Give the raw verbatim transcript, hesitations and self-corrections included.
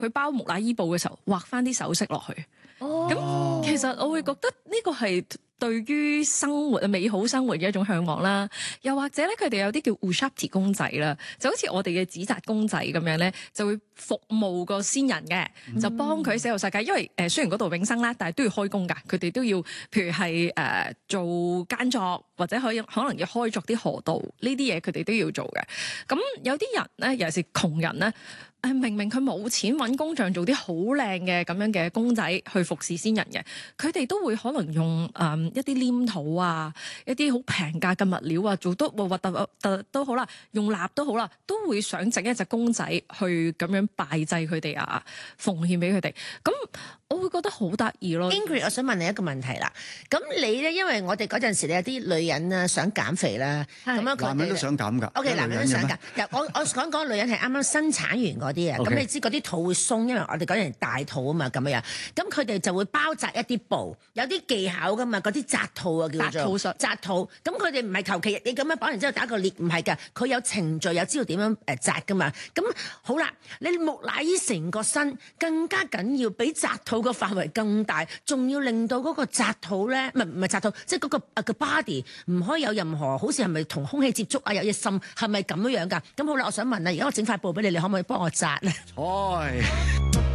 佢包木乃伊布嘅時候畫翻啲首飾落去。 哦， 咁其實我會覺得呢個係對於生活啊美好生活嘅一種向往啦。又或者咧，佢哋有啲叫 Ushabti 公仔啦，就好似我哋嘅紙紮公仔咁樣咧，就會服務個先人嘅，就幫佢死後世界。因為誒、呃、雖然嗰度永生啦，但係都要開工㗎，佢哋都要譬如係誒、呃、做耕作，或者可以可能要開鑿啲河道呢啲嘢，佢哋都要做嘅。咁有啲人咧，尤其是窮人咧。誒明明佢冇錢揾工匠做啲好靚嘅咁樣嘅公仔去服侍先人嘅，佢哋都會可能用誒、嗯、一啲黏土啊，一啲好平價嘅物料啊，做得核突突都好啦，用蠟都好啦，都會想整一隻公仔去咁樣拜祭佢哋啊，奉獻俾佢哋。咁我會覺得好得意咯。 Ingrid，我想問你一個問題啦。咁你咧，因為我哋嗰陣時咧有啲女人啊想減肥啦，咁樣佢哋男人都想減㗎。 O K， 男人都想減。我我講講女人係啱啱生產完嗰啲啊，咁 Okay. 你知嗰啲肚會鬆，因為我哋嗰陣大肚啊嘛，咁樣。咁佢哋就會包紮一啲布，有啲技巧㗎嘛，嗰啲紮肚啊叫做紮肚術。 紮肚。咁佢哋唔係求其你咁樣綁完之後打個裂，唔係㗎，佢有程序，有知道點樣誒紮㗎嘛。咁好啦，你木乃伊成個身更加緊要，比紮肚個範圍更大，仲要令到嗰個紮肚咧，唔係唔係紮肚，即係嗰個啊個 body 唔可以有任何好似係咪同空氣接觸啊，有嘢滲，係咪咁樣樣㗎？咁好啦，我想問啊，而家我整塊布俾你，你可唔可以幫我紮咧？ 唉。